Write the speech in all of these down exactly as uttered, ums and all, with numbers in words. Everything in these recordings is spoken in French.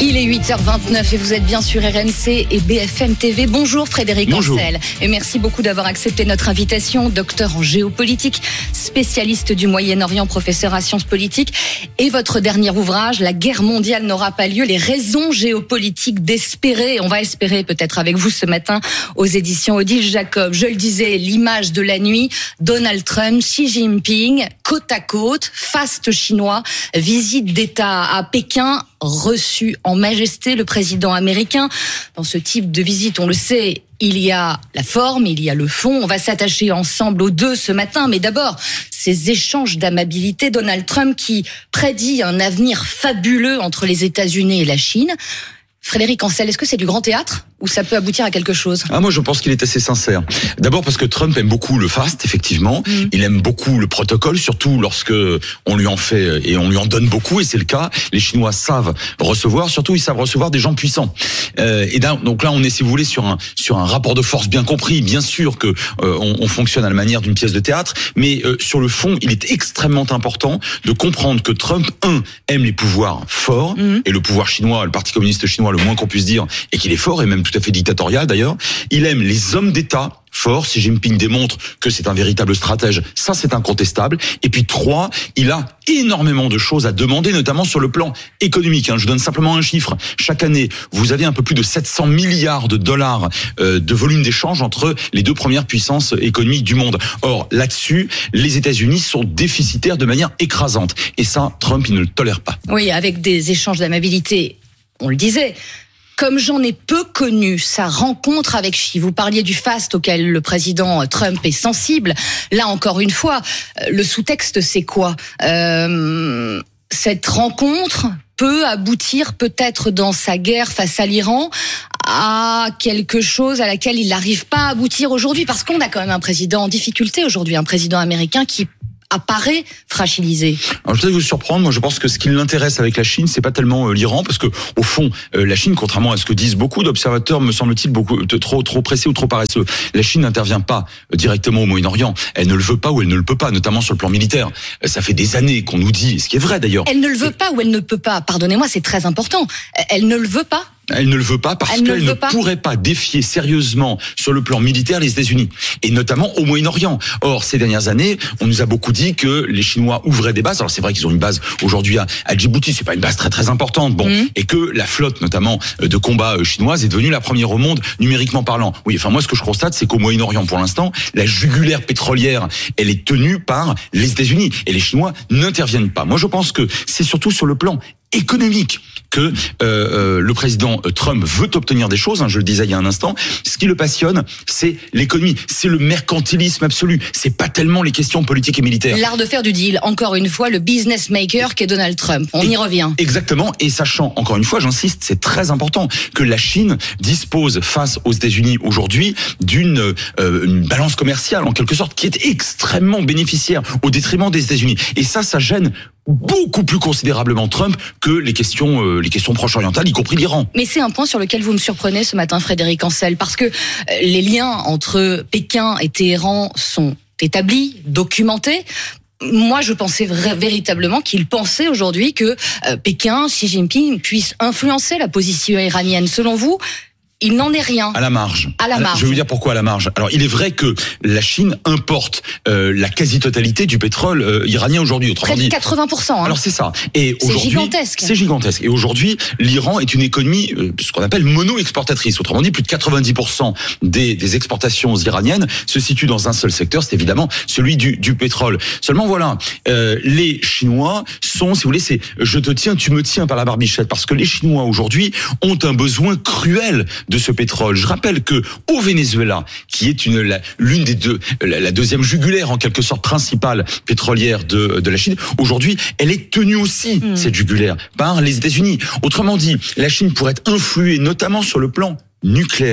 Il est huit heures vingt-neuf et vous êtes bien sur R M C et B F M T V. Bonjour Frédéric Bonjour. Ancel. Et merci beaucoup d'avoir accepté notre invitation. Docteur en géopolitique, spécialiste du Moyen-Orient, professeur à sciences politiques. Et votre dernier ouvrage, La guerre mondiale n'aura pas lieu, les raisons géopolitiques d'espérer. On va espérer peut-être avec vous ce matin aux éditions Odile Jacob. Je le disais, l'image de la nuit, Donald Trump, Xi Jinping, côte à côte, faste chinois, visite d'État à Pékin, reçu en majesté le président américain. Dans ce type de visite, on le sait, il y a la forme, il y a le fond. On va s'attacher ensemble aux deux ce matin. Mais d'abord, ces échanges d'amabilité. Donald Trump qui prédit un avenir fabuleux entre les États-Unis et la Chine. Frédéric Ancel, est-ce que c'est du grand théâtre ou ça peut aboutir à quelque chose? Ah, moi, je pense qu'il est assez sincère. D'abord parce que Trump aime beaucoup le fast, effectivement. Mmh. Il aime beaucoup le protocole, surtout lorsque on lui en fait et on lui en donne beaucoup, et c'est le cas. Les Chinois savent recevoir, surtout ils savent recevoir des gens puissants. Euh, et donc là, on est, si vous voulez, sur un sur un rapport de force bien compris. Bien sûr que euh, on, on fonctionne à la manière d'une pièce de théâtre, mais euh, sur le fond, il est extrêmement important de comprendre que Trump, un, aime les pouvoirs forts, mmh. et le pouvoir chinois, le Parti communiste chinois, le moins qu'on puisse dire, et qu'il est fort, et même tout à fait dictatorial d'ailleurs. Il aime les hommes d'État forts. Xi Jinping démontre que c'est un véritable stratège. Ça, c'est incontestable. Et puis trois, il a énormément de choses à demander, notamment sur le plan économique. Je donne simplement un chiffre. Chaque année, vous avez un peu plus de sept cents milliards de dollars de volume d'échange entre les deux premières puissances économiques du monde. Or, là-dessus, les États-Unis sont déficitaires de manière écrasante. Et ça, Trump, il ne le tolère pas. Oui, avec des échanges d'amabilité, on le disait. Comme j'en ai peu connu sa rencontre avec Xi, vous parliez du faste auquel le président Trump est sensible. Là, encore une fois, le sous-texte, c'est quoi ? euh, Cette rencontre peut aboutir peut-être dans sa guerre face à l'Iran à quelque chose à laquelle il n'arrive pas à aboutir aujourd'hui, parce qu'on a quand même un président en difficulté aujourd'hui, un président américain qui apparaît fragilisé. Alors, je vais vous surprendre. Moi, je pense que ce qui l'intéresse avec la Chine, c'est pas tellement euh, l'Iran, parce que au fond, euh, la Chine, contrairement à ce que disent beaucoup d'observateurs, me semble-t-il beaucoup de, trop trop pressés ou trop paresseux. La Chine n'intervient pas euh, directement au Moyen-Orient. Elle ne le veut pas ou elle ne le peut pas, notamment sur le plan militaire. Euh, ça fait des années qu'on nous dit, ce qui est vrai d'ailleurs. Elle ne le veut pas ou elle ne peut pas. Pardonnez-moi, c'est très important. Elle ne le veut pas. Elle ne le veut pas parce Elle qu'elle ne, ne pas. pourrait pas défier sérieusement sur le plan militaire les États-Unis, et notamment au Moyen-Orient. Or, ces dernières années, on nous a beaucoup dit que les Chinois ouvraient des bases. Alors c'est vrai qu'ils ont une base aujourd'hui à, à Djibouti, c'est pas une base très très importante, bon, mmh. et que la flotte notamment de combat chinoise est devenue la première au monde numériquement parlant. Oui, enfin moi ce que je constate, c'est qu'au Moyen-Orient pour l'instant, la jugulaire pétrolière, elle est tenue par les États-Unis, et les Chinois n'interviennent pas. Moi je pense que c'est surtout sur le plan économique que euh, euh, le président Trump veut obtenir des choses, hein, je le disais il y a un instant. Ce qui le passionne, c'est l'économie, c'est le mercantilisme absolu, c'est pas tellement les questions politiques et militaires. L'art de faire du deal, encore une fois, le business maker qu'est Donald Trump, on et, y revient. Exactement, et sachant, encore une fois, j'insiste, c'est très important, que la Chine dispose face aux États-Unis aujourd'hui d'une euh, une balance commerciale, en quelque sorte, qui est extrêmement bénéficiaire au détriment des États-Unis. Et ça, ça gêne beaucoup plus considérablement Trump que les questions euh, les questions proche-orientales, y compris l'Iran. Mais c'est un point sur lequel vous me surprenez ce matin, Frédéric Ancel, parce que les liens entre Pékin et Téhéran sont établis, documentés. Moi, je pensais vra- véritablement qu'il pensait aujourd'hui que euh, Pékin, Xi Jinping, puisse influencer la position iranienne. Selon vous, il n'en est rien. À la marge. À la marge. Je vais vous dire pourquoi à la marge. Alors, il est vrai que la Chine importe euh, la quasi-totalité du pétrole euh, iranien aujourd'hui. Autrement Près de dit, quatre-vingts pour cent. Hein. Alors c'est ça. Et c'est aujourd'hui, gigantesque. C'est gigantesque. Et aujourd'hui, l'Iran est une économie, euh, ce qu'on appelle mono-exportatrice. Autrement dit, plus de quatre-vingt-dix pour cent des, des exportations iraniennes se situent dans un seul secteur, c'est évidemment celui du, du pétrole. Seulement voilà, euh, les Chinois sont, si vous voulez, c'est je te tiens, tu me tiens par la barbichette, parce que les Chinois aujourd'hui ont un besoin cruel de ce pétrole. Je rappelle que au Venezuela, qui est une la, l'une des deux, la, la deuxième jugulaire en quelque sorte principale pétrolière de de la Chine, aujourd'hui, elle est tenue aussi mmh. cette jugulaire par les États-Unis. Autrement dit, la Chine pourrait être influée notamment sur le plan nucléaire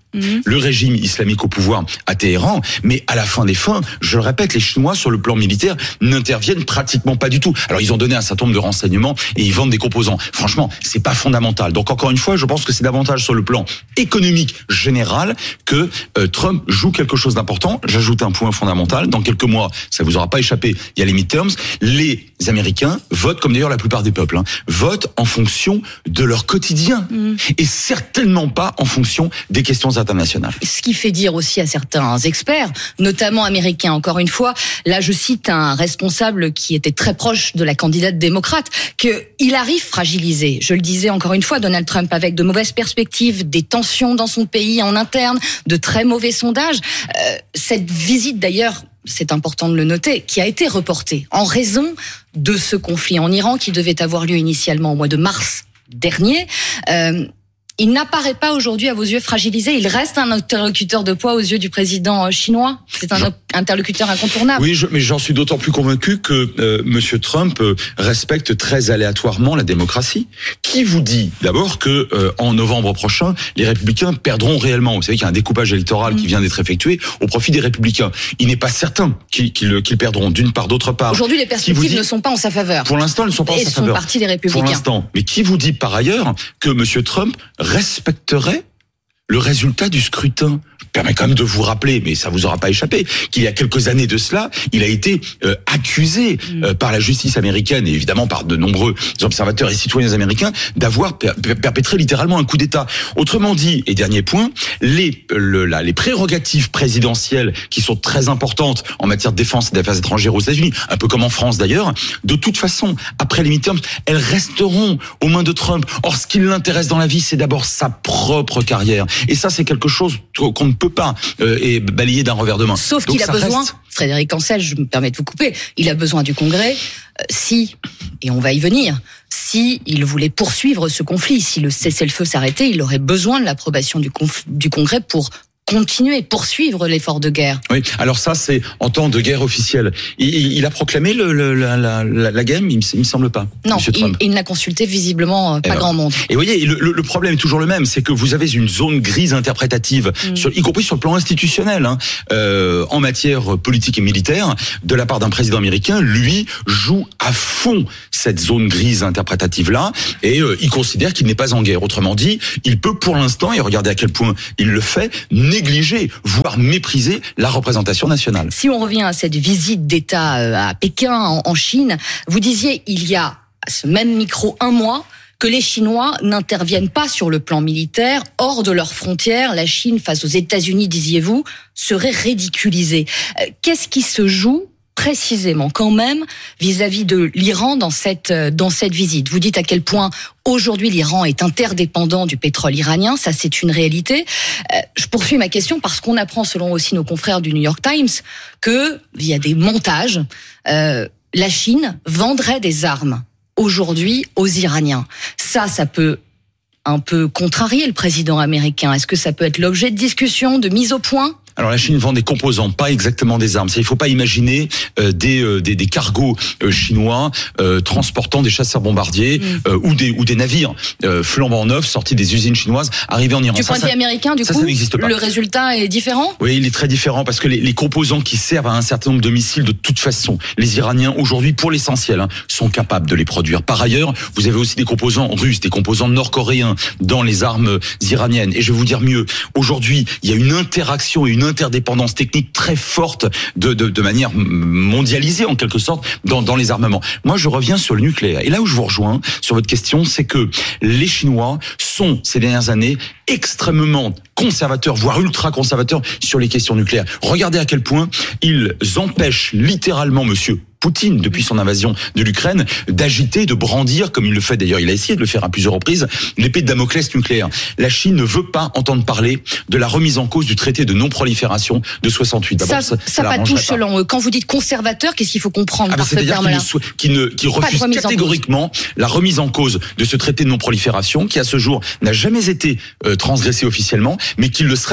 mmh. le régime islamique au pouvoir à Téhéran. Mais à la fin des fins, je le répète, les Chinois, sur le plan militaire, n'interviennent pratiquement pas du tout. Alors, ils ont donné un certain nombre de renseignements et ils vendent des composants. Franchement, c'est pas fondamental. Donc, encore une fois, je pense que c'est davantage sur le plan économique général que euh, Trump joue quelque chose d'important. J'ajoute un point fondamental. Dans quelques mois, ça vous aura pas échappé, il y a les midterms. Les Américains votent, comme d'ailleurs la plupart des peuples, hein, votent en fonction de leur quotidien mmh. et certainement pas en fonction des questions internationales. Ce qui fait dire aussi à certains experts, notamment américains, encore une fois, là je cite un responsable qui était très proche de la candidate démocrate, qu'il arrive fragilisé. Je le disais encore une fois, Donald Trump avec de mauvaises perspectives, des tensions dans son pays en interne, de très mauvais sondages. Euh, cette visite d'ailleurs, c'est important de le noter, qui a été reportée en raison de ce conflit en Iran qui devait avoir lieu initialement au mois de mars dernier. Euh, il n'apparaît pas aujourd'hui à vos yeux fragilisé. Il reste un interlocuteur de poids aux yeux du président chinois. C'est un Jean... interlocuteur incontournable. Oui, je, mais j'en suis d'autant plus convaincu que euh, Monsieur Trump euh, respecte très aléatoirement la démocratie. Qui vous dit d'abord que euh, en novembre prochain, les Républicains perdront réellement? Vous savez qu'il y a un découpage électoral mmh. qui vient d'être effectué au profit des Républicains. Il n'est pas certain qu'ils, qu'ils, qu'ils perdront. D'une part, d'autre part. Aujourd'hui, les perspectives dit... ne sont pas en sa faveur. Pour l'instant, elles ne sont pas Et en sa faveur. Et sont partis des Républicains. Pour l'instant. Mais qui vous dit par ailleurs que Monsieur Trump respecterait le résultat du scrutin? Je me permets quand même de vous rappeler, mais ça vous aura pas échappé, qu'il y a quelques années de cela, il a été euh, accusé euh, par la justice américaine et évidemment par de nombreux observateurs et citoyens américains d'avoir per- perpétré littéralement un coup d'État. Autrement dit, et dernier point, les le, la, les prérogatives présidentielles qui sont très importantes en matière de défense et d'affaires étrangères aux États-Unis, un peu comme en France d'ailleurs, de toute façon, après les midterms, elles resteront aux mains de Trump. Or, ce qui l'intéresse dans la vie, c'est d'abord sa propre carrière. Et ça, c'est quelque chose qu'on ne peut pas euh, et balayer d'un revers de main. Sauf Donc, qu'il a besoin, reste... Frédéric Ancel, je me permets de vous couper, il a besoin du Congrès euh, si, et on va y venir, si il voulait poursuivre ce conflit, si le cessez-le-feu s'arrêtait, il aurait besoin de l'approbation du, conf... du Congrès pour continuer, poursuivre l'effort de guerre. Oui, alors ça, c'est en temps de guerre officielle. Il, il a proclamé le, le, la, la, la guerre, il me, il me semble pas. Non, il, il n'a consulté visiblement pas et grand monde. Et vous voyez, le, le, le problème est toujours le même, c'est que vous avez une zone grise interprétative, mm. sur, y compris sur le plan institutionnel, hein, euh, en matière politique et militaire, de la part d'un président américain. Lui joue à fond cette zone grise interprétative-là, et euh, il considère qu'il n'est pas en guerre. Autrement dit, il peut pour l'instant, et regardez à quel point il le fait, négliger, voire mépriser la représentation nationale. Si on revient à cette visite d'État à Pékin, en Chine, vous disiez il y a à ce même micro un mois que les Chinois n'interviennent pas sur le plan militaire, hors de leurs frontières. La Chine face aux États-Unis, disiez-vous, serait ridiculisée. Qu'est-ce qui se joue précisément quand même vis-à-vis de l'Iran dans cette dans cette visite? Vous dites à quel point aujourd'hui l'Iran est interdépendant du pétrole iranien, ça c'est une réalité. Euh, je poursuis ma question parce qu'on apprend selon aussi nos confrères du New York Times que via des montages, euh, la Chine vendrait des armes aujourd'hui aux Iraniens. Ça, ça peut un peu contrarier le président américain. Est-ce que ça peut être l'objet de discussion, de mise au point ? Alors la Chine vend des composants, pas exactement des armes. Il ne faut pas imaginer euh, des, euh, des des cargos euh, chinois euh, transportant des chasseurs bombardiers mmh. euh, ou des ou des navires euh, flambant neufs sortis des usines chinoises arrivés en Iran. Du point de vue américain, du ça, coup, ça n'existe pas. Le résultat est différent ? Oui, il est très différent parce que les, les composants qui servent à un certain nombre de missiles, de toute façon, les Iraniens aujourd'hui, pour l'essentiel, hein, sont capables de les produire. Par ailleurs, vous avez aussi des composants russes, des composants nord-coréens dans les armes iraniennes. Et je vais vous dire mieux. Aujourd'hui, il y a une interaction et une interdépendance technique très forte de, de, de manière mondialisée en quelque sorte dans, dans les armements. Moi, je reviens sur le nucléaire. Et là où je vous rejoins sur votre question, c'est que les Chinois sont ces dernières années extrêmement conservateurs, voire ultra conservateurs sur les questions nucléaires. Regardez à quel point ils empêchent littéralement monsieur Poutine, depuis son invasion de l'Ukraine, d'agiter, de brandir, comme il le fait d'ailleurs, il a essayé de le faire à plusieurs reprises, l'épée de Damoclès nucléaire. La Chine ne veut pas entendre parler de la remise en cause du traité de non-prolifération de soixante-huit. D'abord, ça, ça, ça pas touche selon eux. Quand vous dites conservateur, qu'est-ce qu'il faut comprendre ah par ce terme-là ? Qui ne, qui refuse catégoriquement la remise en cause de ce traité de non-prolifération, qui à ce jour n'a jamais été euh, transgressé officiellement, mais qui le serait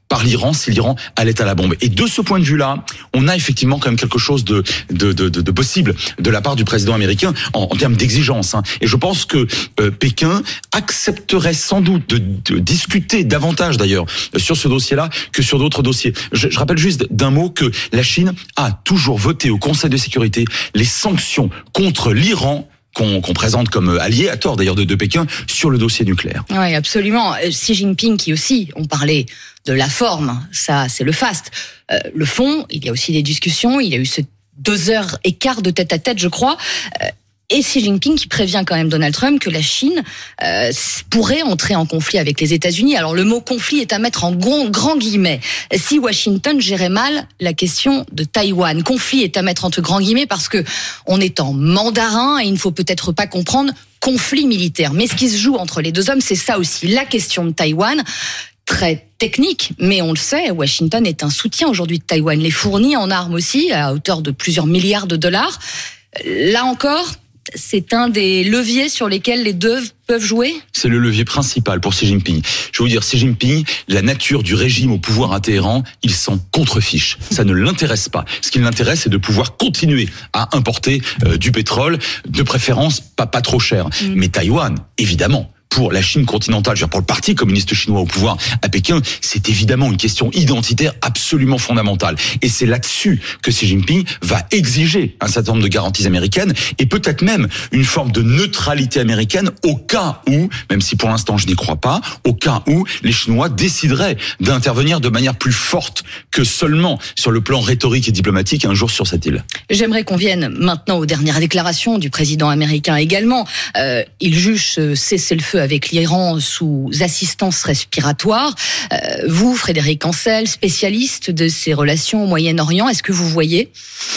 par l'Iran si l'Iran allait à la bombe. Et de ce point de vue-là, on a effectivement quand même quelque chose de de de, de, de possible de la part du président américain en, en termes d'exigence. Hein. Et je pense que euh, Pékin accepterait sans doute de, de discuter davantage d'ailleurs sur ce dossier-là que sur d'autres dossiers. Je, je rappelle juste d'un mot que la Chine a toujours voté au Conseil de sécurité les sanctions contre l'Iran qu'on qu'on présente comme allié, à tort d'ailleurs de, de Pékin, sur le dossier nucléaire. Oui, absolument. Xi Jinping qui aussi, on parlait de la forme, ça c'est le faste. Euh, le fond, il y a aussi des discussions, il y a eu ce deux heures et quart de tête à tête, je crois. Euh, Et Xi Jinping qui prévient quand même Donald Trump que la Chine euh, pourrait entrer en conflit avec les États-Unis. Alors le mot conflit est à mettre en grand, grand guillemets. Si Washington gérait mal la question de Taïwan, conflit est à mettre entre grands guillemets parce que on est en mandarin et il ne faut peut-être pas comprendre conflit militaire. Mais ce qui se joue entre les deux hommes, c'est ça aussi, la question de Taïwan. Très technique, mais on le sait, Washington est un soutien aujourd'hui de Taïwan. Les fournit en armes aussi, à hauteur de plusieurs milliards de dollars. Là encore, c'est un des leviers sur lesquels les deux peuvent jouer ? C'est le levier principal pour Xi Jinping. Je vais vous dire, Xi Jinping, la nature du régime au pouvoir à Téhéran, il s'en contrefiche. Ça ne l'intéresse pas. Ce qui l'intéresse, c'est de pouvoir continuer à importer euh, du pétrole, de préférence pas, pas trop cher. Mmh. Mais Taïwan, évidemment, pour la Chine continentale, pour le parti communiste chinois au pouvoir à Pékin, c'est évidemment une question identitaire absolument fondamentale. Et c'est là-dessus que Xi Jinping va exiger un certain nombre de garanties américaines et peut-être même une forme de neutralité américaine au cas où, même si pour l'instant je n'y crois pas, au cas où les Chinois décideraient d'intervenir de manière plus forte que seulement sur le plan rhétorique et diplomatique un jour sur cette île. J'aimerais qu'on vienne maintenant aux dernières déclarations du président américain également. Euh, il juge ce cessez-le-feu avec l'Iran sous assistance respiratoire. Euh, vous, Frédéric Ancel, spécialiste de ces relations au Moyen-Orient, est-ce que vous voyez,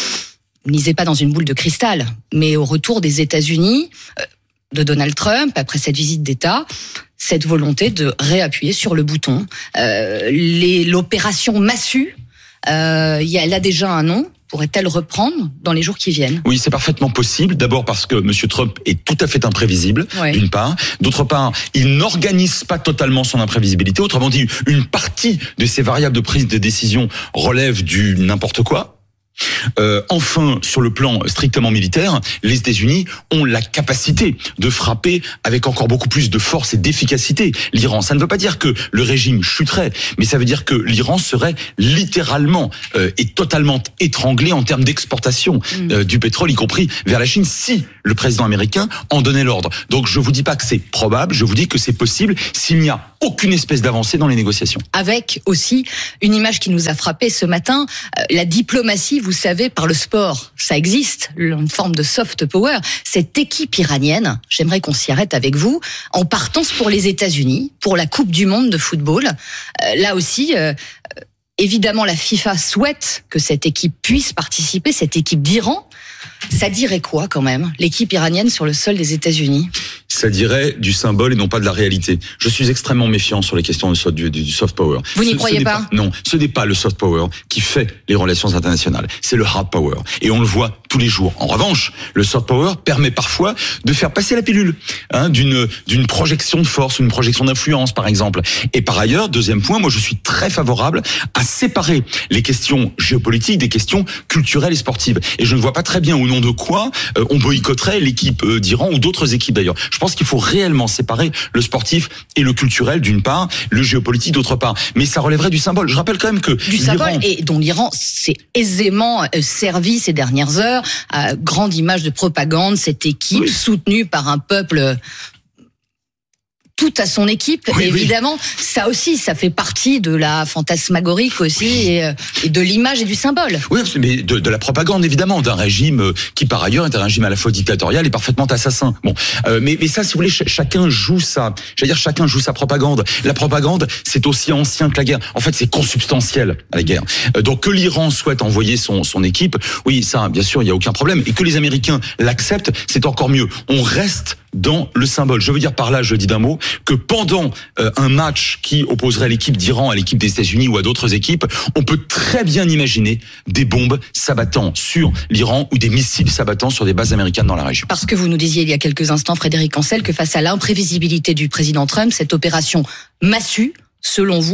ne lisez pas dans une boule de cristal, mais au retour des États-Unis, euh, de Donald Trump, après cette visite d'État, cette volonté de réappuyer sur le bouton. Euh, les, l'opération Massue, euh, elle a déjà un nom. Pourrait-elle reprendre dans les jours qui viennent ? Oui, c'est parfaitement possible. D'abord parce que M. Trump est tout à fait imprévisible, ouais. d'une part. D'autre part, il n'organise pas totalement son imprévisibilité. Autrement dit, une partie de ses variables de prise de décision relève du n'importe quoi. Euh, enfin, sur le plan strictement militaire, les États-Unis ont la capacité de frapper avec encore beaucoup plus de force et d'efficacité l'Iran. Ça ne veut pas dire que le régime chuterait, mais ça veut dire que l'Iran serait littéralement euh, et totalement étranglé en termes d'exportation euh, du pétrole, y compris vers la Chine, si le président américain en donnait l'ordre. Donc je vous dis pas que c'est probable, je vous dis que c'est possible s'il n'y a aucune espèce d'avancée dans les négociations. Avec aussi une image qui nous a frappé ce matin, euh, la diplomatie, vous savez, par le sport, ça existe, une forme de soft power. Cette équipe iranienne, j'aimerais qu'on s'y arrête avec vous, en partance pour les États-Unis, pour la Coupe du Monde de football. Euh, là aussi, euh, évidemment, la FIFA souhaite que cette équipe puisse participer, cette équipe d'Iran. Ça dirait quoi quand même, l'équipe iranienne sur le sol des États-Unis ? Ça dirait du symbole et non pas de la réalité. Je suis extrêmement méfiant sur les questions de, du, du soft power. Vous n'y ce, croyez ce pas, pas Non, ce n'est pas le soft power qui fait les relations internationales. C'est le hard power. Et on le voit tous les jours. En revanche, le soft power permet parfois de faire passer la pilule, hein, d'une, d'une projection de force, une projection d'influence, par exemple. Et par ailleurs, deuxième point, moi je suis très favorable à séparer les questions géopolitiques des questions culturelles et sportives. Et je ne vois pas très bien au nom de quoi euh, on boycotterait l'équipe euh, d'Iran ou d'autres équipes d'ailleurs. Je pense qu'il faut réellement séparer le sportif et le culturel d'une part, le géopolitique d'autre part. Mais ça relèverait du symbole. Je rappelle quand même que du symbole et dont l'Iran s'est aisément servi ces dernières heures à grande image de propagande, cette équipe oui. soutenue par un peuple tout à son équipe, oui, évidemment, oui. ça aussi, ça fait partie de la fantasmagorique aussi, oui. et, et de l'image et du symbole. Oui, mais de, de la propagande, évidemment, d'un régime qui, par ailleurs, est un régime à la fois dictatorial et parfaitement assassin. Bon, euh, mais, mais ça, si vous voulez, ch- chacun joue sa, j'allais dire, chacun joue sa propagande. La propagande, c'est aussi ancien que la guerre. En fait, c'est consubstantiel à la guerre. Euh, donc, que l'Iran souhaite envoyer son, son équipe, oui, ça, bien sûr, il y a aucun problème. Et que les Américains l'acceptent, c'est encore mieux. On reste dans le symbole. Je veux dire par là, je dis d'un mot, que pendant euh, un match qui opposerait l'équipe d'Iran à l'équipe des États-Unis ou à d'autres équipes, on peut très bien imaginer des bombes s'abattant sur l'Iran ou des missiles s'abattant sur des bases américaines dans la région. Parce que vous nous disiez il y a quelques instants, Frédéric Ancel, que face à l'imprévisibilité du président Trump, cette opération Massue, selon vous,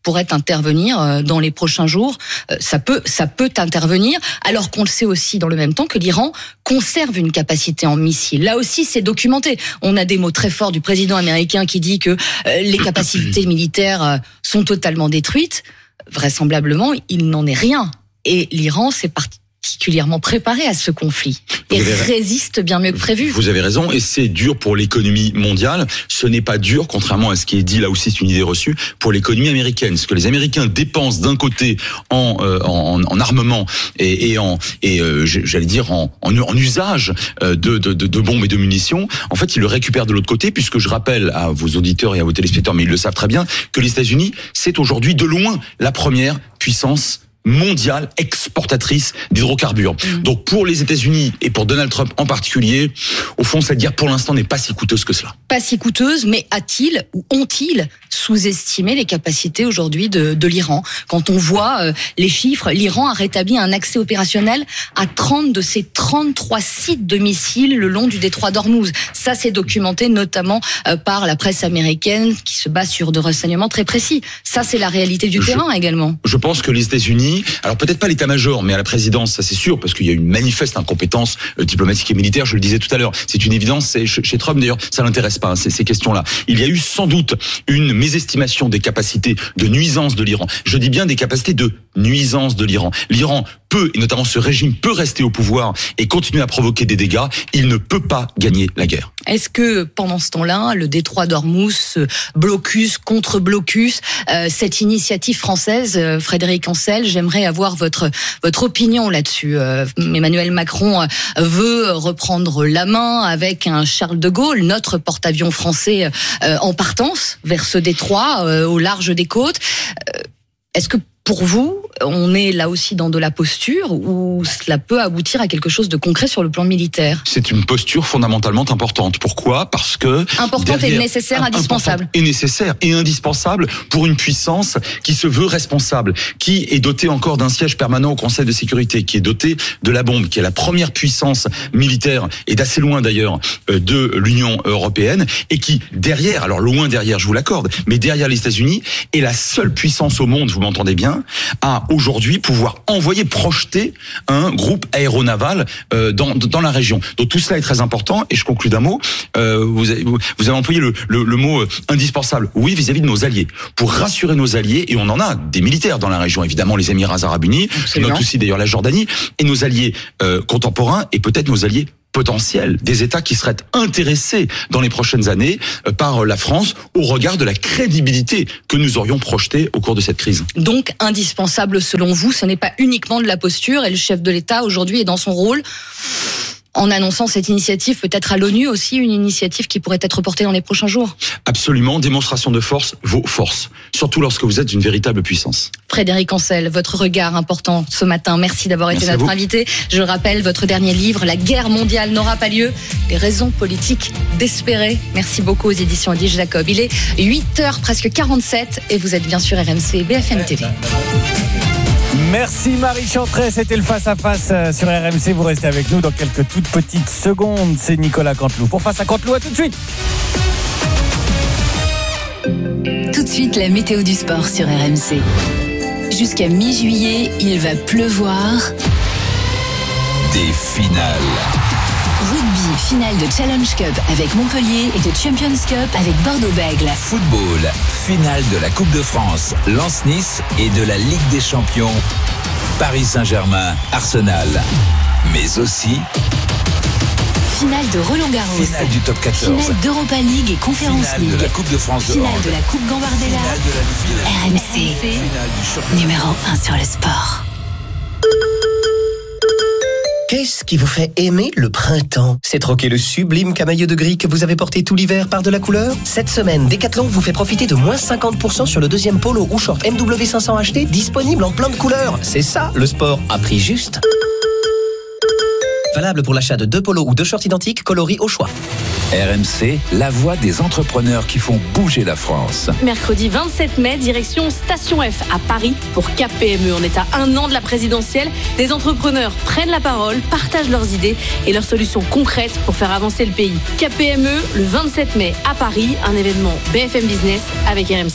pourrait intervenir dans les prochains jours. Ça peut, ça peut intervenir, alors qu'on le sait aussi dans le même temps que l'Iran conserve une capacité en missiles. Là aussi, c'est documenté. On a des mots très forts du président américain qui dit que les capacités militaires sont totalement détruites. Vraisemblablement, il n'en est rien. Et l'Iran, c'est particulièrement préparé à ce conflit et résiste bien mieux que prévu. Vous avez raison, et c'est dur pour l'économie mondiale. Ce n'est pas dur, contrairement à ce qui est dit là aussi, c'est une idée reçue, pour l'économie américaine. Ce que les Américains dépensent d'un côté en euh, en, en armement et, et en et euh, j'allais dire en, en, en usage de, de, de, de bombes et de munitions, en fait, ils le récupèrent de l'autre côté, puisque je rappelle à vos auditeurs et à vos téléspectateurs, mais ils le savent très bien, que les États-Unis, c'est aujourd'hui de loin la première puissance mondiale exportatrice d'hydrocarbures. Mmh. Donc pour les États-Unis et pour Donald Trump en particulier, au fond, cette guerre pour l'instant n'est pas si coûteuse que cela. Pas si coûteuse, mais a-t-il ou ont-ils sous-estimé les capacités aujourd'hui de, de l'Iran ? Quand on voit euh, les chiffres, l'Iran a rétabli un accès opérationnel à trente de ses trente-trois sites de missiles le long du détroit d'Ormuz. Ça, c'est documenté notamment euh, par la presse américaine qui se base sur de renseignements très précis. Ça, c'est la réalité du je, terrain également. Je pense que les États-Unis, alors peut-être pas l'état-major, mais à la présidence, ça c'est sûr, parce qu'il y a une manifeste incompétence euh, diplomatique et militaire, je le disais tout à l'heure. C'est une évidence, c'est, chez Trump d'ailleurs, ça l'intéresse pas, hein, ces, ces questions-là. Il y a eu sans doute une mésestimation des capacités de nuisance de l'Iran. Je dis bien des capacités de nuisance de l'Iran. L'Iran peut, et notamment ce régime peut rester au pouvoir et continuer à provoquer des dégâts. Il ne peut pas gagner la guerre. Est-ce que pendant ce temps-là, le détroit d'Ormuz, blocus contre blocus, euh, cette initiative française, euh, Frédéric Ancel, j'aimerais avoir votre votre opinion là-dessus. Euh, Emmanuel Macron euh, veut reprendre la main avec un Charles de Gaulle, notre porte-avions français, euh, en partance vers ce détroit euh, au large des côtes. Euh, est-ce que pour vous, on est là aussi dans de la posture ou cela peut aboutir à quelque chose de concret sur le plan militaire ? C'est une posture fondamentalement importante. Pourquoi ? Parce que... Importante et nécessaire, indispensable. Et nécessaire et indispensable pour une puissance qui se veut responsable, qui est dotée encore d'un siège permanent au Conseil de sécurité, qui est dotée de la bombe, qui est la première puissance militaire, et d'assez loin d'ailleurs, de l'Union européenne, et qui, derrière, alors loin derrière, je vous l'accorde, mais derrière les États-Unis, est la seule puissance au monde, vous m'entendez bien, à aujourd'hui pouvoir envoyer, projeter un groupe aéronaval euh, dans dans la région. Donc tout cela est très important. Et je conclus d'un mot. Euh, vous, avez, vous avez employé le, le, le mot euh, indispensable. Oui, vis-à-vis de nos alliés, pour rassurer nos alliés. Et on en a des militaires dans la région. Évidemment, les Émirats Arabes Unis, je note aussi d'ailleurs la Jordanie, et nos alliés euh, contemporains et peut-être nos alliés potentiel des États qui seraient intéressés dans les prochaines années par la France au regard de la crédibilité que nous aurions projetée au cours de cette crise. Donc, indispensable selon vous, ce n'est pas uniquement de la posture, et le chef de l'État aujourd'hui est dans son rôle en annonçant cette initiative, peut-être à l'ONU aussi, une initiative qui pourrait être portée dans les prochains jours. Absolument, démonstration de force vaut force, surtout lorsque vous êtes une véritable puissance. Frédéric Ancel, votre regard important ce matin, merci d'avoir été merci notre invité. Je rappelle votre dernier livre, La guerre mondiale n'aura pas lieu, les raisons politiques d'espérer. Merci beaucoup aux éditions Odile Jacob. Il est huit heures presque quarante-sept et vous êtes bien sûr R M C B F M T V. Merci Marie Chantrey, c'était le Face à Face sur R M C. Vous restez avec nous dans quelques toutes petites secondes. C'est Nicolas Canteloup pour Face à Canteloup. À tout de suite. Tout de suite, la météo du sport sur R M C. Jusqu'à mi-juillet, il va pleuvoir. Des finales. Rugby, finale de Challenge Cup avec Montpellier et de Champions Cup avec Bordeaux-Bègles. Football, finale de la Coupe de France, Lens-Nice et de la Ligue des Champions, Paris Saint-Germain, Arsenal. Mais aussi... finale de Roland-Garros. Finale du top quatorze. Finale d'Europa League et Conference finale League. de la Coupe de France de finale hand. de la Coupe Gambardella. Finale de la... R M C, numéro un sur le sport. Qu'est-ce qui vous fait aimer le printemps ? C'est troquer le sublime camailleux de gris que vous avez porté tout l'hiver par de la couleur ? Cette semaine, Decathlon vous fait profiter de moins cinquante pour cent sur le deuxième polo ou short M W cinq cents H T disponible en plein de couleurs. C'est ça, le sport à prix juste. Valable pour l'achat de deux polos ou deux shorts identiques coloris au choix. R M C, la voix des entrepreneurs qui font bouger la France. Mercredi vingt-sept mai, direction Station F à Paris pour K P M E. On est à un an de la présidentielle. Des entrepreneurs prennent la parole, partagent leurs idées et leurs solutions concrètes pour faire avancer le pays. K P M E, le vingt-sept mai à Paris, un événement B F M Business avec R M C.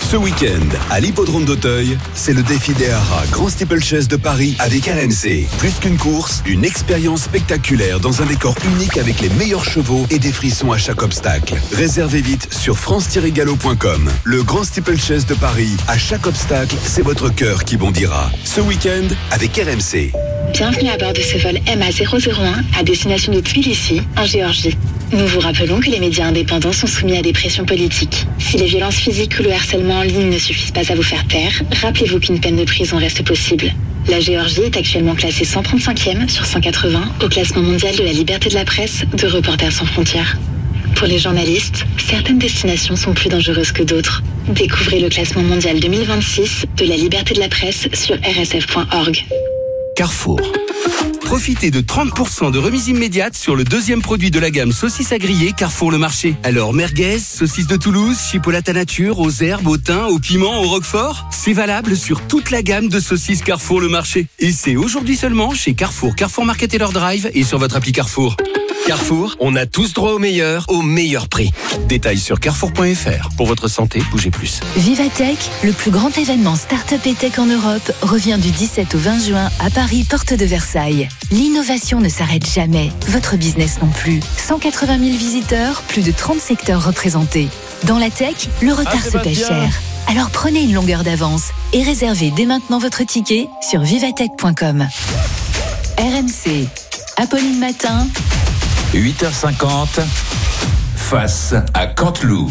Ce week-end, à l'hippodrome d'Auteuil, c'est le défi des haras Grand Steeplechase de Paris avec R M C. Plus qu'une course, une expérience spectaculaire dans un décor unique avec les meilleurs chevaux et des frissons à chaque obstacle. Réservez vite sur france tiret galop point com. Le Grand Steeplechase de Paris, à chaque obstacle, c'est votre cœur qui bondira. Ce week-end, avec R M C. Bienvenue à bord de ce vol M A zéro zéro un à destination de Tbilissi, en Géorgie. Nous vous rappelons que les médias indépendants sont soumis à des pressions politiques. Si les violences physiques ou le harcèlement en ligne ne suffisent pas à vous faire taire, rappelez-vous qu'une peine de prison reste possible. La Géorgie est actuellement classée cent trente-cinquième sur cent quatre-vingts au classement mondial de la liberté de la presse de Reporters sans frontières. Pour les journalistes, certaines destinations sont plus dangereuses que d'autres. Découvrez le classement mondial deux mille vingt-six de la liberté de la presse sur r s f point org. Carrefour. Profitez de trente pour cent de remise immédiate sur le deuxième produit de la gamme saucisses à griller Carrefour Le Marché. Alors merguez, saucisses de Toulouse, chipolata nature, aux herbes, au thym, au piment, au roquefort. C'est valable sur toute la gamme de saucisses Carrefour Le Marché. Et c'est aujourd'hui seulement chez Carrefour, Carrefour Market et leur Drive et sur votre appli Carrefour. Carrefour, on a tous droit au meilleur, au meilleur prix. Détails sur carrefour point f r. Pour votre santé, bougez plus. Vivatech, le plus grand événement start-up et tech en Europe, revient du dix-sept au vingt juin à Paris, porte de Versailles. L'innovation ne s'arrête jamais, votre business non plus. cent quatre-vingt mille visiteurs, plus de trente secteurs représentés. Dans la tech, le retard ah, se paye cher. Alors prenez une longueur d'avance et réservez dès maintenant votre ticket sur vivatech point com. R M C, Apolline Matin. huit heures cinquante, face à Canteloup.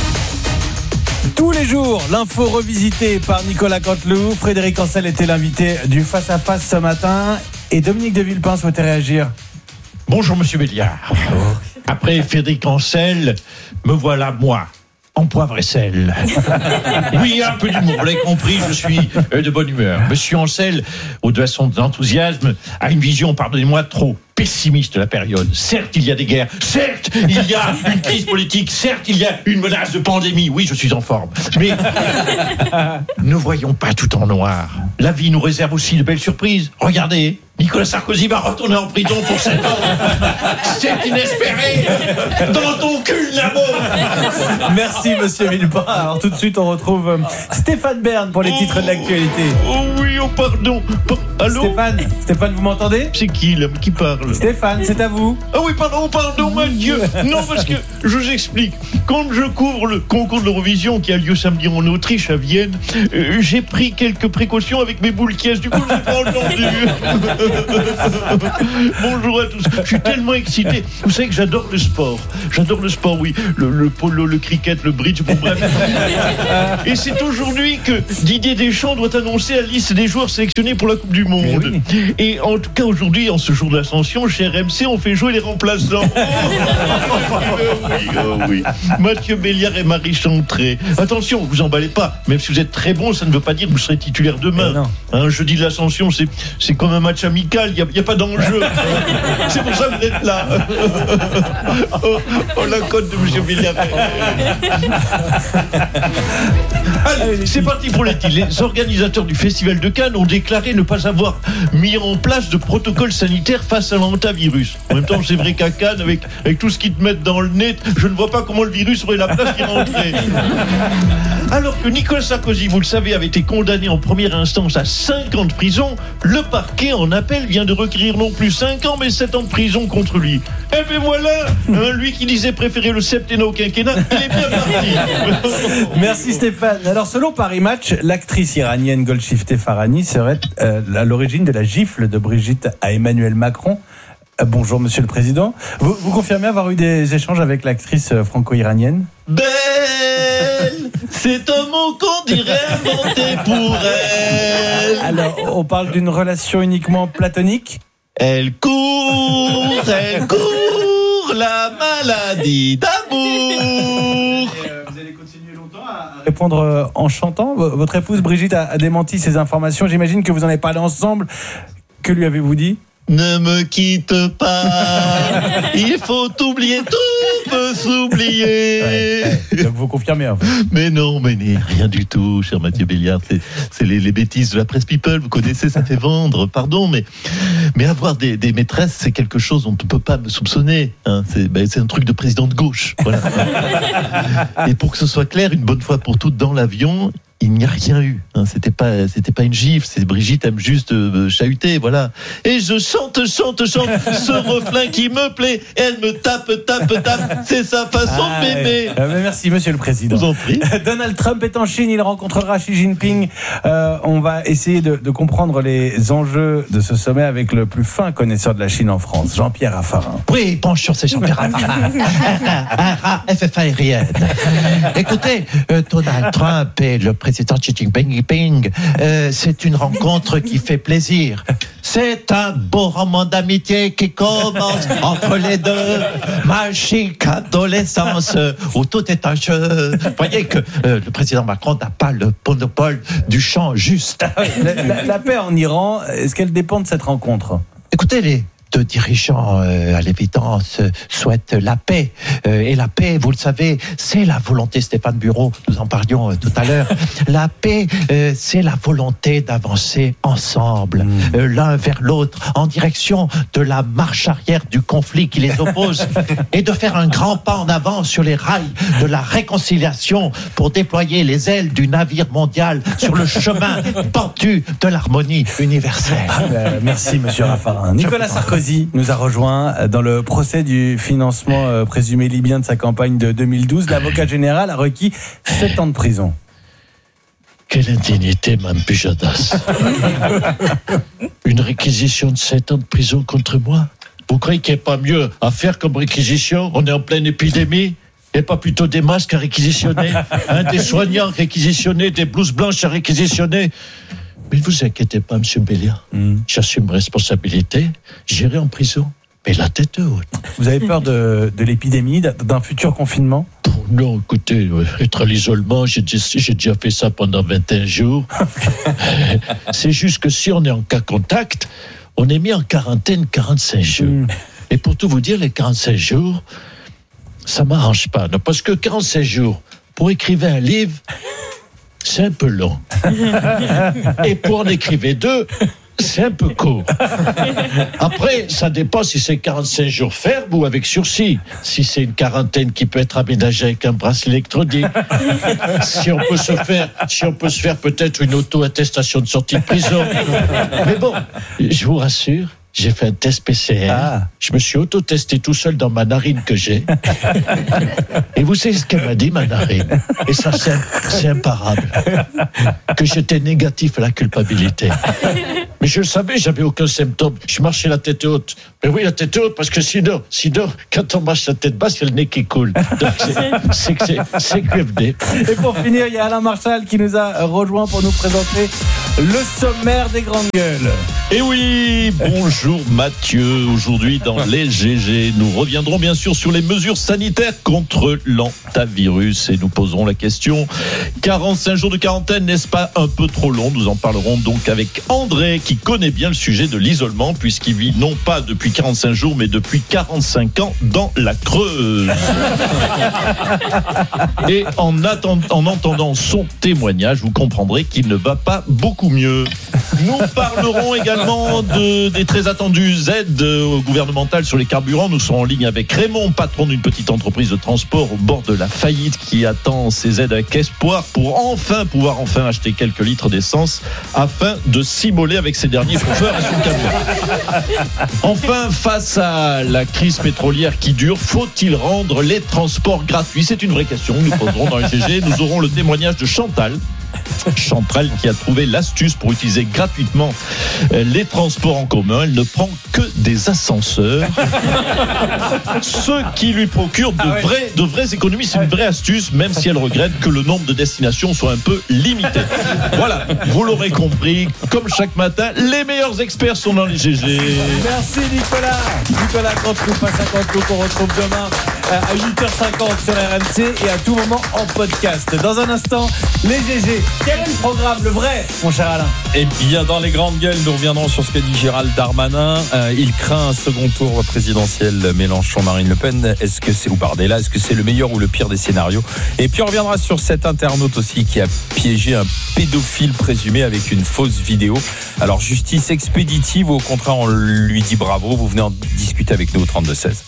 Tous les jours, l'info revisitée par Nicolas Canteloup. Frédéric Ancel était l'invité du Face à Face ce matin. Et Dominique de Villepin souhaitait réagir. Bonjour Monsieur Béliard. Bonjour. Après Frédéric Ancel, me voilà moi. En poivre et sel. Oui, un peu d'humour, vous l'avez compris, je suis de bonne humeur. Monsieur Ancel, au-delà de son enthousiasme, a une vision, pardonnez-moi, trop pessimiste de la période. Certes, il y a des guerres. Certes, il y a une crise politique. Certes, il y a une menace de pandémie. Oui, je suis en forme. Mais ne voyons pas tout en noir. La vie nous réserve aussi de belles surprises. Regardez, Nicolas Sarkozy va retourner en prison pour sept ans. C'est inespéré. Dans ton cul, là-bas. Merci, monsieur Villepin. Alors, tout de suite, on retrouve Stéphane Bern pour les titres de l'actualité. Oh oui, oh pardon. Allô Stéphane, Stéphane, vous m'entendez? C'est qui, là, qui parle? Stéphane, c'est à vous. Ah oui, pardon, pardon, mon Dieu. Non, parce que, je vous explique, quand je couvre le concours de l'Eurovision qui a lieu samedi en Autriche, à Vienne, euh, j'ai pris quelques précautions avec mes boules caisses, du coup, je n'ai pas entendu. Bonjour à tous. Je suis tellement excité. Vous savez que j'adore le sport. J'adore le sport, oui. Le, le polo, le cricket, le bridge, bon bref. Et c'est aujourd'hui que Didier Deschamps doit annoncer la liste des joueurs sélectionnés pour la Coupe du Monde. Oui. Et en tout cas, aujourd'hui, en ce jour d'ascension, chez R M C, on fait jouer les remplaçants. Oh, oui, oh oui. Mathieu Béliard et Marie Chantré. Attention, vous emballez pas. Même si vous êtes très bon, ça ne veut pas dire que vous serez titulaire demain. Hein, jeudi de l'ascension, c'est, c'est comme un match amical. Il n'y a, a pas d'enjeu. C'est pour ça que vous êtes là. Oh, oh la cote de M. Béliard. Allez, c'est parti pour les titres. Les organisateurs du Festival de Cannes ont déclaré ne pas avoir mis en place de protocole sanitaire face à l'hantavirus. En même temps, c'est vrai qu'à Cannes, avec, avec tout ce qu'ils te mettent dans le nez, je ne vois pas comment le virus aurait la place d'y rentrer. Alors que Nicolas Sarkozy, vous le savez, avait été condamné en première instance à cinq ans de prison, le parquet en appel vient de requérir non plus cinq ans mais sept ans de prison contre lui. Eh bien voilà, hein, lui qui disait préférer le septennat au quinquennat, il est bien parti. Merci Stéphane. Alors selon Paris Match, l'actrice iranienne Golshifteh Farahani serait euh, à l'origine de la gifle de Brigitte à Emmanuel Macron. Euh, bonjour Monsieur le Président. Vous, vous confirmez avoir eu des échanges avec l'actrice franco-iranienne? Belle, c'est un mot qu'on dirait inventé pour elle. Alors, on parle d'une relation uniquement platonique? Elle court, elle court, la maladie d'amour. Et euh, vous allez continuer longtemps à répondre en chantant? Votre épouse Brigitte a, a démenti ces informations. J'imagine que vous en avez parlé ensemble. Que lui avez-vous dit? Ne me quitte pas, il faut oublier tout peut s'oublier. Ouais, ouais. Donc vous confirmez en fait. Mais non, mais rien du tout, cher Mathieu Béliard. C'est, c'est les, les bêtises de la presse people. Vous connaissez, ça fait vendre. Pardon, mais, mais avoir des, des maîtresses, c'est quelque chose dont on ne peut pas me soupçonner. Hein. C'est, ben, c'est un truc de président de gauche. Voilà. Et pour que ce soit clair, une bonne fois pour toutes dans l'avion, il n'y a rien eu. Hein. C'était pas, c'était pas une gifle. C'est Brigitte aime juste euh, chahuter, voilà. Et je chante, chante, chante ce refrain qui me plaît. Elle me tape, tape, tape. C'est sa façon ah, de m'aimer. Euh, merci, Monsieur le Président. Je vous en prie. Donald Trump est en Chine. Il rencontrera Xi Jinping. Euh, on va essayer de, de comprendre les enjeux de ce sommet avec le plus fin connaisseur de la Chine en France, Jean-Pierre Raffarin. Oui, bonjour, c'est Jean-Pierre Raffarin. F F aérienne. Écoutez, euh, Donald Trump et le président Xi Jinping, euh, c'est une rencontre qui fait plaisir. C'est un beau roman d'amitié qui commence entre les deux. Magique adolescence où tout est un jeu. Vous voyez que euh, le président Macron n'a pas le monopole du chant juste. La, la, la paix en Iran, est-ce qu'elle dépend de cette rencontre ? Écoutez, les deux dirigeants, euh, à l'évidence, euh, souhaitent la paix. Euh, et la paix, vous le savez, c'est la volonté, Stéphane Bureau, nous en parlions euh, tout à l'heure. La paix, euh, c'est la volonté d'avancer ensemble, mmh. euh, l'un vers l'autre, en direction de la marche arrière du conflit qui les oppose, et de faire un grand pas en avant sur les rails de la réconciliation pour déployer les ailes du navire mondial sur le chemin pentu de l'harmonie universelle. Ah ben, merci, Monsieur Raffarin. Nicolas Sarkozy nous a rejoint dans le procès du financement euh, présumé libyen de sa campagne de deux mille douze. L'avocat général a requis sept ans de prison. Quelle indignité, Mme Pujadas. Une réquisition de sept ans de prison contre moi? Vous croyez qu'il n'y a pas mieux à faire comme réquisition? On est en pleine épidémie. Et pas plutôt des masques à réquisitionner, hein, des soignants réquisitionnés, des blouses blanches à réquisitionner. Mais ne vous inquiétez pas, M. Béliard. Mm. J'assume responsabilité. J'irai en prison. Mais la tête haute. Vous avez peur de, de l'épidémie, d'un futur confinement? Non, écoutez, être à l'isolement, j'ai, j'ai déjà fait ça pendant vingt et un jours. C'est juste que si on est en cas contact, on est mis en quarantaine quarante-cinq jours. Mm. Et pour tout vous dire, les quarante-cinq jours, ça ne m'arrange pas. Non, parce que quarante-cinq jours, pour écrire un livre, c'est un peu long. Et pour en écrire deux, c'est un peu court. Après, ça dépend si c'est quarante-cinq jours ferme ou avec sursis. Si c'est une quarantaine qui peut être aménagée avec un bracelet électronique. Si on peut se faire, si on peut se faire peut-être une auto-attestation de sortie de prison. Mais bon, je vous rassure, j'ai fait un test P C R. Ah. Je me suis auto-testé tout seul dans ma narine que j'ai. Et vous savez ce qu'elle m'a dit, ma narine? Et ça, c'est, c'est imparable. Que j'étais négatif à la culpabilité. Mais je le savais, j'avais aucun symptôme. Je marchais la tête haute. Mais oui, la tête haute, parce que sinon, sinon quand on marche la tête basse, il y a le nez qui coule. Donc c'est, c'est, c'est, c'est Q F D. Et pour finir, il y a Alain Marchal qui nous a rejoint pour nous présenter le sommaire des grandes gueules. Et oui, bonjour Mathieu. Aujourd'hui, dans les G G, nous reviendrons bien sûr sur les mesures sanitaires contre l'hantavirus et nous poserons la question: quarante-cinq jours de quarantaine, n'est-ce pas un peu trop long? Nous en parlerons donc avec André, qui connaît bien le sujet de l'isolement, puisqu'il vit non pas depuis quarante-cinq jours, mais depuis quarante-cinq ans dans la Creuse. Et en, attend, en entendant son témoignage, vous comprendrez qu'il ne va pas beaucoup mieux. Nous parlerons également de, des très attendues aides gouvernementales sur les carburants. Nous serons en ligne avec Raymond, patron d'une petite entreprise de transport au bord de la faillite, qui attend ces aides avec espoir pour enfin pouvoir enfin acheter quelques litres d'essence afin de s'immoler avec ces derniers chauffeurs et son camion. Enfin, face à la crise pétrolière qui dure, faut-il rendre les transports gratuits? C'est une vraie question que nous poserons dans le G G. Nous aurons le témoignage de Chantal. Chantal qui a trouvé l'astuce pour utiliser gratuitement les transports en commun. Elle ne prend que des ascenseurs, ce qui lui procure de, ah ouais. vrais, de vraies économies. C'est une vraie astuce, même si elle regrette que le nombre de destinations soit un peu limité. Voilà, vous l'aurez compris, comme chaque matin, les meilleurs experts sont dans les G G. Merci Nicolas. Nicolas Canteloup, cinquante qu'on retrouve demain à huit heures cinquante sur R M C et à tout moment en podcast. Dans un instant, les G G. Quel est le programme, le vrai, mon cher Alain? Eh bien, dans les grandes gueules, nous reviendrons sur ce qu'a dit Gérald Darmanin. Euh, il craint un second tour présidentiel Mélenchon-Marine Le Pen. Est-ce que c'est ou Bardella? Est-ce que c'est le meilleur ou le pire des scénarios? Et puis on reviendra sur cet internaute aussi qui a piégé un pédophile présumé avec une fausse vidéo. Alors justice expéditive ou au contraire on lui dit bravo? Vous venez en discuter avec nous au trente-deux seize.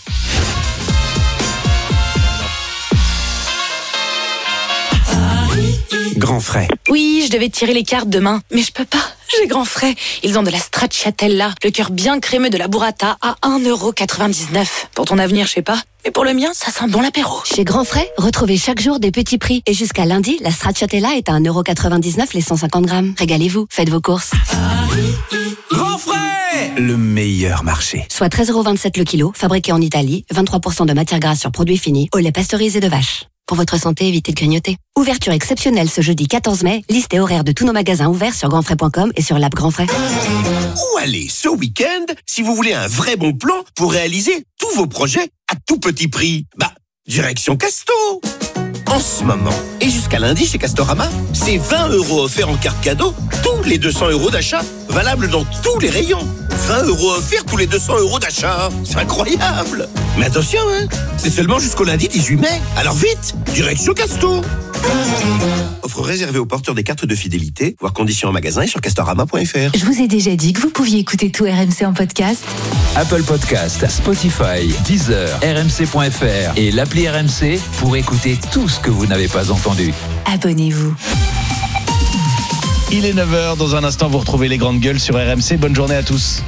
Grand frais. Oui, je devais tirer les cartes demain, mais je peux pas. J'ai grand frais. Ils ont de la stracciatella, le cœur bien crémeux de la burrata à un euro quatre-vingt-dix-neuf. Pour ton avenir, je sais pas. Mais pour le mien, ça sent bon l'apéro. Chez Grand Frais, retrouvez chaque jour des petits prix. Et jusqu'à lundi, la stracciatella est à un euro quatre-vingt-dix-neuf les cent cinquante grammes. Régalez-vous, faites vos courses. Grand frais, le meilleur marché. Soit treize euros vingt-sept le kilo, fabriqué en Italie, vingt-trois pour cent de matière grasse sur produits finis, au lait pasteurisé de vache. Pour votre santé, évitez de grignoter. Ouverture exceptionnelle ce jeudi quatorze mai. Liste et horaire de tous nos magasins ouverts sur grandfrais point com et sur l'app Grand Frais. Où aller ce week-end si vous voulez un vrai bon plan pour réaliser tous vos projets à tout petit prix? Bah, direction Casto. En ce moment, et jusqu'à lundi chez Castorama, c'est vingt euros offerts en carte cadeau tous les deux cents euros d'achat, valable dans tous les rayons. vingt euros offerts tous les deux cents euros d'achat. C'est incroyable. Mais attention, hein, c'est seulement jusqu'au lundi dix-huit mai. Alors vite, direction Casto. Offre réservée aux porteurs des cartes de fidélité, voire conditions en magasin et sur castorama point f r. Je vous ai déjà dit que vous pouviez écouter tout R M C en podcast. Apple Podcast, Spotify, Deezer, R M C point F R et l'appli R M C pour écouter tout ce que vous n'avez pas entendu. Abonnez-vous. Il est neuf heures, dans un instant vous retrouvez les grandes gueules sur R M C. Bonne journée à tous.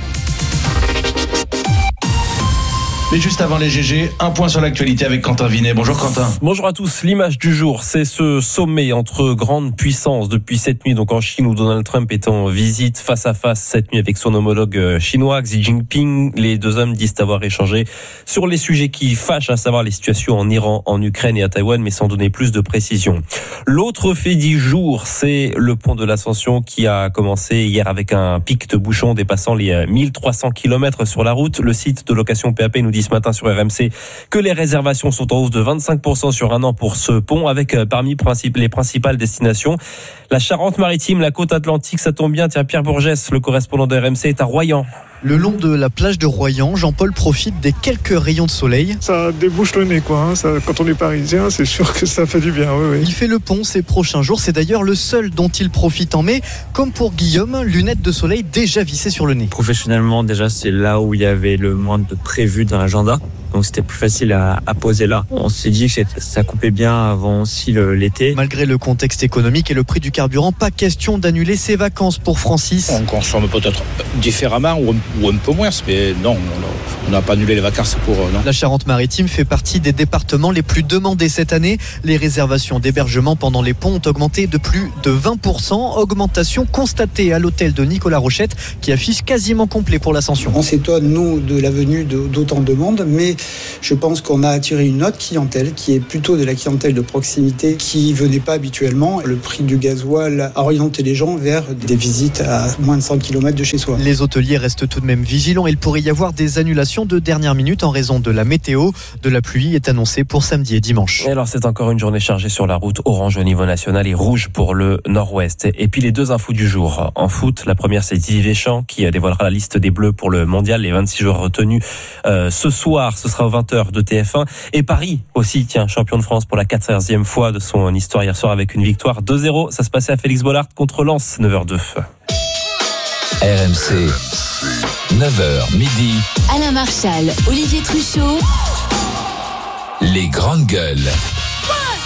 Mais juste avant les G G, un point sur l'actualité avec Quentin Vinet. Bonjour Quentin. Bonjour à tous. L'image du jour, c'est ce sommet entre grandes puissances depuis cette nuit, donc en Chine, où Donald Trump est en visite face à face cette nuit avec son homologue chinois, Xi Jinping. Les deux hommes disent avoir échangé sur les sujets qui fâchent, à savoir les situations en Iran, en Ukraine et à Taïwan, mais sans donner plus de précision. L'autre fait du jour, c'est le pont de l'Ascension qui a commencé hier avec un pic de bouchons dépassant les mille trois cents kilomètres sur la route. Le site de location P A P nous dit ce matin sur R M C que les réservations sont en hausse de vingt-cinq pour cent sur un an pour ce pont, avec parmi les principales destinations la Charente-Maritime, la côte atlantique. Ça tombe bien, tiens, Pierre Bourgès, le correspondant de R M C, est à Royan. Le long de la plage de Royan, Jean-Paul profite des quelques rayons de soleil. Ça débouche le nez, quoi. Hein. Ça, quand on est parisien, c'est sûr que ça fait du bien. Oui, oui. Il fait le pont ces prochains jours. C'est d'ailleurs le seul dont il profite en mai. Comme pour Guillaume, lunettes de soleil déjà vissées sur le nez. Professionnellement, déjà, c'est là où il y avait le moins de prévu dans l'agenda. Donc c'était plus facile à, à poser là. On s'est dit que ça coupait bien avant aussi le, l'été. Malgré le contexte économique et le prix du carburant, pas question d'annuler ses vacances pour Francis. On consomme peut-être différemment ou un, ou un peu moins, mais non, on n'a pas annulé les vacances pour... Non. La Charente-Maritime fait partie des départements les plus demandés cette année. Les réservations d'hébergement pendant les ponts ont augmenté de plus de vingt pour cent. Augmentation constatée à l'hôtel de Nicolas Rochette qui affiche quasiment complet pour l'Ascension. On s'étonne, nous, de la venue de, d'autant de demandes, mais je pense qu'on a attiré une autre clientèle qui est plutôt de la clientèle de proximité qui venait pas habituellement. Le prix du gasoil a orienté les gens vers des visites à moins de cent kilomètres de chez soi. Les hôteliers restent tout de même vigilants. Il pourrait y avoir des annulations de dernière minute en raison de la météo. De la pluie est annoncée pour samedi et dimanche. Et alors c'est encore une journée chargée sur la route, orange au niveau national et rouge pour le nord-ouest. Et puis les deux infos du jour. En foot, la première c'est Didier Deschamps qui dévoilera la liste des Bleus pour le mondial, les vingt-six joueurs retenus euh, ce soir. Ce sera aux vingt heures de T F un. Et Paris aussi, tiens, champion de France pour la quatorzième fois de son histoire hier soir avec une victoire deux zéro. Ça se passait à Félix Bollard contre Lens, neuf heures deux. R M C, neuf heures midi. Alain Marchal, Olivier Truchot. Les grandes gueules.